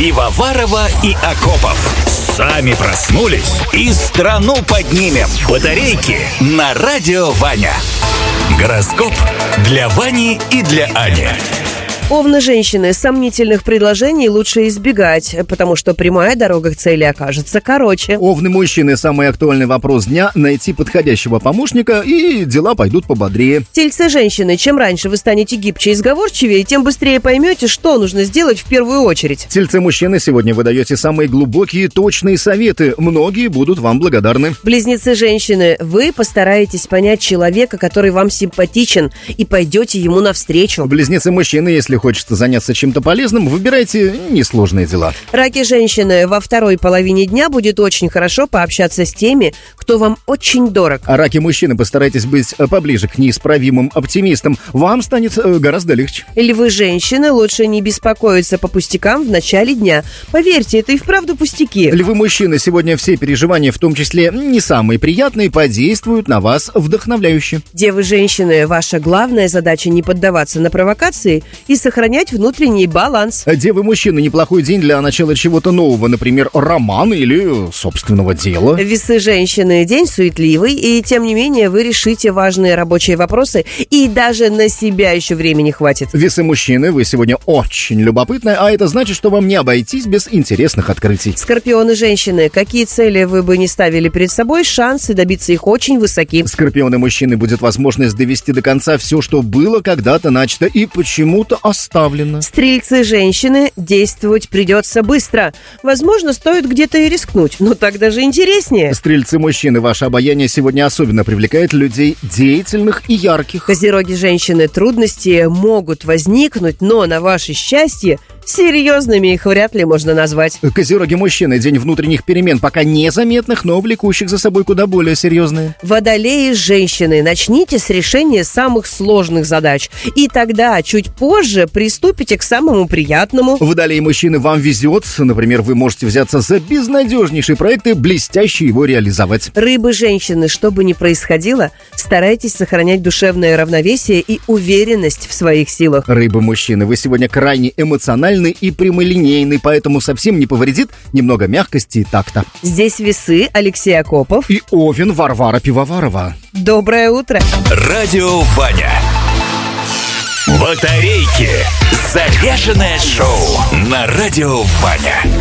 Пивоварова и Акопов. Сами проснулись и страну поднимем. Батарейки на Радио Ваня. Гороскоп для Вани и для Ани. Овны, женщины, сомнительных предложений лучше избегать, потому что прямая дорога к цели окажется короче. Овны, мужчины, самый актуальный вопрос дня – найти подходящего помощника, и дела пойдут пободрее. Тельцы, женщины, чем раньше вы станете гибче и сговорчивее, тем быстрее поймете, что нужно сделать в первую очередь. Тельцы, мужчины, сегодня вы даете самые глубокие и точные советы. Многие будут вам благодарны. Близнецы, женщины, вы постараетесь понять человека, который вам симпатичен, и пойдете ему навстречу. Близнецы, мужчины, если хочется заняться чем-то полезным, выбирайте несложные дела. Раки, женщины, во второй половине дня будет очень хорошо пообщаться с теми, кто вам очень дорог. А раки, мужчины, постарайтесь быть поближе к неисправимым оптимистам. Вам станет гораздо легче. Львы, женщины, лучше не беспокоиться по пустякам в начале дня. Поверьте, это и вправду пустяки. Львы, мужчины, сегодня все переживания, в том числе не самые приятные, подействуют на вас вдохновляюще. Девы, женщины, ваша главная задача не поддаваться на провокации и сохранять внутренний баланс. Девы, мужчины, неплохой день для начала чего-то нового, например, романа или собственного дела. Весы, женщины, день суетливый, и тем не менее вы решите важные рабочие вопросы, и даже на себя еще времени хватит. Весы, мужчины, вы сегодня очень любопытны, а это значит, что вам не обойтись без интересных открытий. Скорпионы, женщины, какие цели вы бы не ставили перед собой, шансы добиться их очень высоки. Скорпионы, мужчины, будет возможность довести до конца все, что было когда-то начато и почему-то оставлено. Стрельцы, женщины, действовать придется быстро. Возможно, стоит где-то и рискнуть, но так даже интереснее. Стрельцы, мужчины, ваше обаяние сегодня особенно привлекает людей деятельных и ярких. Козероги, женщины, трудности могут возникнуть, но на ваше счастье серьезными их вряд ли можно назвать. Козероги, мужчины, день внутренних перемен, пока незаметных, но влекущих за собой куда более серьезные. Водолеи, женщины, начните с решения самых сложных задач, и тогда чуть позже приступите к самому приятному. Водолеи, мужчины, вам везет. Например, вы можете взяться за безнадежнейший проект и блестяще его реализовать. Рыбы, женщины, что бы ни происходило, старайтесь сохранять душевное равновесие и уверенность в своих силах. Рыбы, мужчины, вы сегодня крайне эмоциональны и прямолинейный, поэтому совсем не повредит немного мягкости и такта. Здесь весы, Алексей Акопов и Овен, Варвара Пивоварова. Доброе утро. Радио Ваня. Батарейки. Заряженное шоу на Радио Ваня.